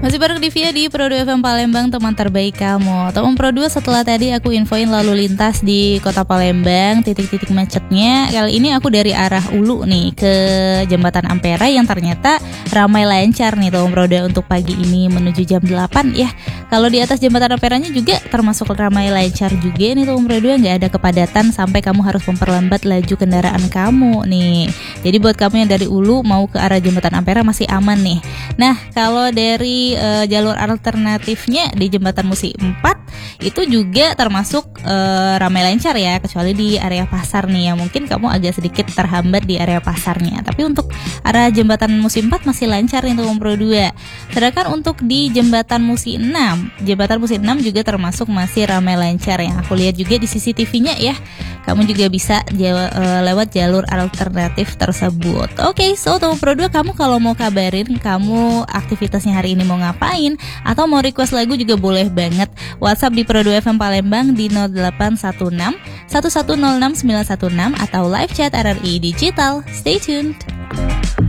Masih bareng Divya di Pro 2 FM Palembang, teman terbaik kamu. Teman Pro 2, setelah tadi aku infoin lalu lintas di kota Palembang, titik-titik macetnya. Kali ini aku dari arah Ulu nih ke Jembatan Ampera yang ternyata ramai lancar nih teman Pro 2 untuk pagi ini menuju jam 8 ya. Kalau di atas Jembatan Amperanya juga termasuk ramai lancar juga nih teman Pro 2, nggak ada kepadatan sampai kamu harus memperlambat laju kendaraan kamu nih. Jadi buat kamu yang dari Ulu mau ke arah Jembatan Ampera masih aman nih. Nah, kalau dari jalur alternatifnya di Jembatan Musi 4 itu juga termasuk ramai lancar ya, kecuali di area pasar nih yang mungkin kamu agak sedikit terhambat di area pasarnya. Tapi untuk arah Jembatan Musi 4 masih lancar nih untuk Pro 2. Sedangkan untuk di Jembatan Musi 6 juga termasuk masih ramai lancar yang aku lihat juga di CCTV-nya ya. Kamu juga bisa lewat jalur alternatif tersebut. Oke, so teman Pro 2, kamu kalau mau kabarin kamu aktivitasnya hari ini mau ngapain atau mau request lagu juga boleh banget. WhatsApp di Pro 2 FM Palembang di 0816 1106 916 atau live chat RRI Digital. Stay tuned.